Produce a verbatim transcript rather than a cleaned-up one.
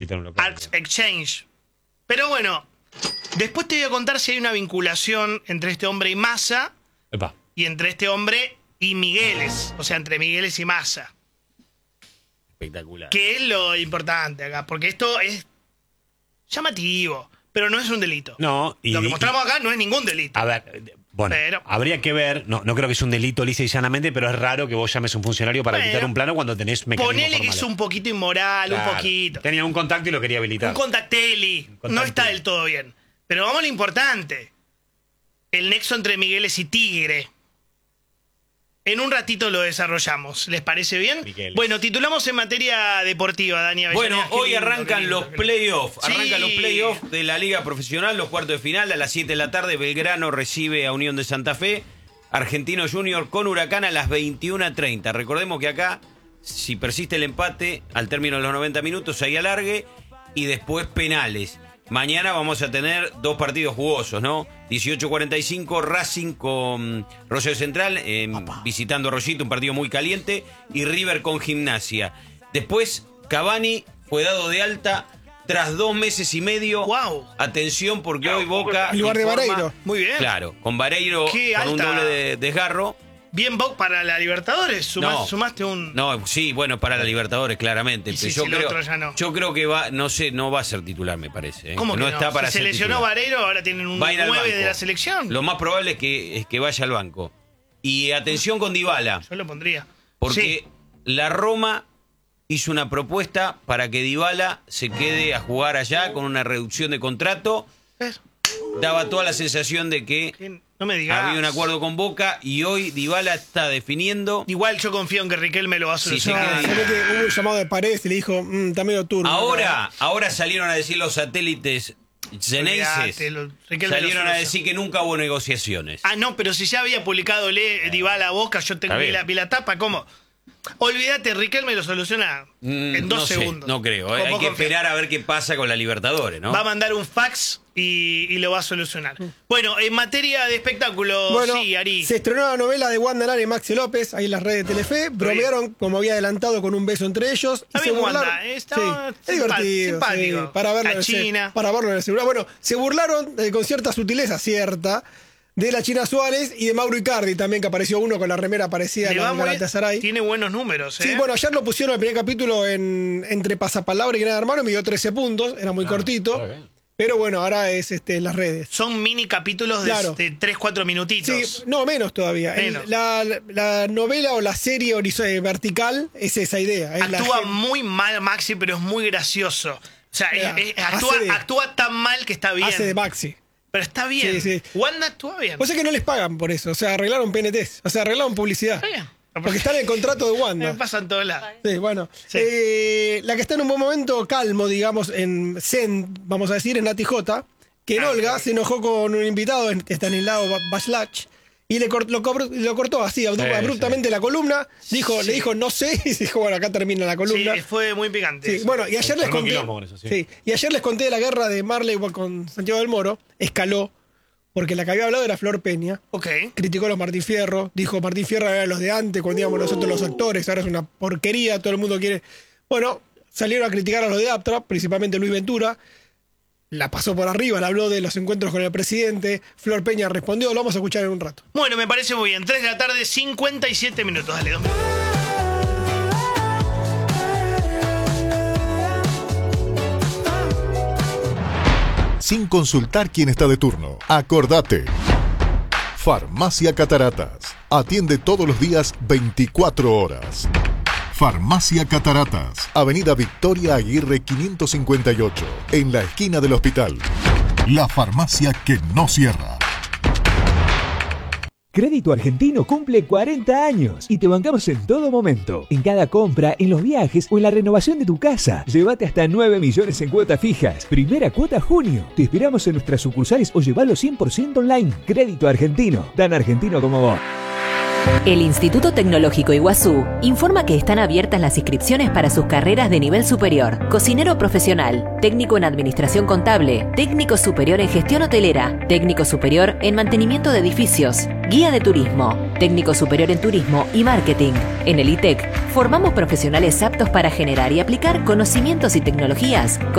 visitar un local. Arts Exchange. Pero bueno, después te voy a contar si hay una vinculación entre este hombre y Massa Epa. y entre este hombre y Migueles. O sea, entre Migueles y Massa. Espectacular. Que es lo importante acá, porque esto es llamativo, pero no es un delito. No, y, Lo que y- mostramos acá no es ningún delito. A ver, bueno, Pero- habría que ver, no, no creo que es un delito lisa y llanamente, pero es raro que vos llames a un funcionario para Bueno, habilitar un plano cuando tenés mecanismos Ponele que formales. es un poquito inmoral, Claro. un poquito. Tenía un contacto y lo quería habilitar. Un contacteli. contacteli. No está del todo bien. Pero vamos a lo importante. El nexo entre Migueles y Tigre. En un ratito lo desarrollamos. ¿Les parece bien? Migueles. Bueno, titulamos en materia deportiva, Dani Avellaneda. Bueno, Qué hoy lindo, arrancan qué lindo, los qué lindo. playoffs. Sí. Arrancan los playoffs de la Liga Profesional, los cuartos de final. A las siete de la tarde, Belgrano recibe a Unión de Santa Fe. Argentino Junior con Huracán a las veintiuna treinta. Recordemos que acá, si persiste el empate, al término de los noventa minutos hay alargue y después penales. Mañana vamos a tener dos partidos jugosos, ¿no? dieciocho cuarenta y cinco, Racing con Rosario Central, eh, visitando a Rollito, un partido muy caliente, y River con Gimnasia. Después, Cavani fue dado de alta tras dos meses y medio. Wow. Atención, porque hoy Boca... En lugar de informa- Vareiro. Muy bien. Claro, con Vareiro Qué con un alta. doble de desgarro. Bien, vos para la Libertadores sumás- No. sumaste un... No, sí, bueno, para la Libertadores, claramente. Y Pero sí, yo sí, lo creo, otro ya no. yo creo que va, no sé, no va a ser titular, me parece. ¿eh? ¿Cómo que no no? está para Si se ser lesionó titular. Vareiro, ahora tienen un Va a ir al nueve de banco. la selección. Lo más probable es que, es que vaya al banco. Y atención con Dybala, Yo lo pondría. porque Sí. la Roma hizo una propuesta para que Dybala se quede a jugar allá con una reducción de contrato. ¿Ves? Daba toda la sensación de que Que No me digas. había un acuerdo con Boca y hoy Dybala está definiendo. Igual yo confío en que Riquelme lo va a Sí, solucionar. se Se queda ve que hubo un llamado de Paredes y le dijo, "Mm, está medio turbio. Ahora, ahora salieron a decir los satélites ceneices, Olvídate, lo- Riquelme lo salieron a soluciona. decir que nunca hubo negociaciones. Ah, no, pero si ya había publicado Le Dybala a Boca, yo tengo Está vi bien. la, vi la tapa, ¿cómo? Olvídate, Riquelme lo soluciona Mm, en dos no sé, segundos. no creo. eh. Con Hay vos que confío. esperar a ver qué pasa con la Libertadores, ¿no? Va a mandar un fax y, y lo va a solucionar. Bueno, en materia de espectáculo, Bueno, sí, Ari. se estrenó la novela de Wanda Nara y Maxi López, ahí en las redes de Telefe. Bromearon, como había adelantado, con un beso entre ellos. Está y bien, se burlaron. Wanda, está Sí, simpa- es divertido. simpático. sí, para verlo La en el ce- China. Para verlo en el celular. Bueno, se burlaron eh, con cierta sutileza, cierta, de la China Suárez y de Mauro Icardi también, que apareció uno con la remera parecida a Le la va de muy- Galatasaray. tiene buenos números, ¿eh? Sí, bueno, ayer lo pusieron el primer capítulo en entre Pasapalabra y Gran Hermano, me dio trece puntos, era muy cortito. está bien. Pero bueno, ahora es este, en las redes. Son mini capítulos de, Claro. de tres, cuatro minutitos. Sí, no, menos todavía. El- Menos. la, la novela o la serie horizo- eh, vertical es esa idea. es la Actúa gente- muy mal Maxi, pero es muy gracioso. O sea, Mira, es- es- actúa, hace de- actúa tan mal que está bien. Hace de Maxi. Pero está bien. Sí, sí. Wanda actúa bien. O sea que no les pagan por eso. O sea, arreglaron P N Ts. O sea, arreglaron publicidad. Está bien. Porque está en el contrato de Me Wanda. pasa en todos lados. Sí, bueno. Sí. Eh, la que está en un buen momento calmo, digamos, en Zen, vamos a decir, es Nati J, que en Ah, Olga sí. se enojó con un invitado en- que está en el lado Baslach y le cort- lo, cobr- lo cortó así, abru- Sí, abruptamente la columna. Dijo, Sí. Le dijo, no sé, y dijo, bueno, acá termina la columna. Sí, fue muy picante. Sí, eso. bueno, y ayer les Armó conté. quilombo con eso, sí. sí, y ayer les conté de la guerra de Marley con Santiago del Moro. Escaló, porque la que había hablado era Flor Peña. Ok. Criticó a los Martín Fierro. Dijo Martín Fierro era los de antes, cuando íbamos nosotros los actores. Ahora es una porquería, todo el mundo quiere. Bueno, salieron a criticar a los de Aptra, principalmente Luis Ventura. La pasó por arriba, le habló de los encuentros con el presidente. Flor Peña respondió, lo vamos a escuchar en un rato. Bueno, me parece muy bien. tres de la tarde, cincuenta y siete minutos. Dale, dos minutos. Sin consultar quién está de turno. Acordate. Farmacia Cataratas. Atiende todos los días veinticuatro horas. Farmacia Cataratas. Avenida Victoria Aguirre quinientos cincuenta y ocho. En la esquina del hospital. La farmacia que no cierra. Crédito Argentino cumple cuarenta años y te bancamos en todo momento. En cada compra, en los viajes o en la renovación de tu casa. Llévate hasta nueve millones en cuotas fijas. Primera cuota junio. Te esperamos en nuestras sucursales o llevalo cien por ciento online. Crédito Argentino. Tan argentino como vos. El Instituto Tecnológico Iguazú informa que están abiertas las inscripciones para sus carreras de nivel superior. Cocinero profesional, técnico en administración contable, técnico superior en gestión hotelera, técnico superior en mantenimiento de edificios, guía de turismo, técnico superior en turismo y marketing. En el I T E C formamos profesionales aptos para generar y aplicar conocimientos y tecnologías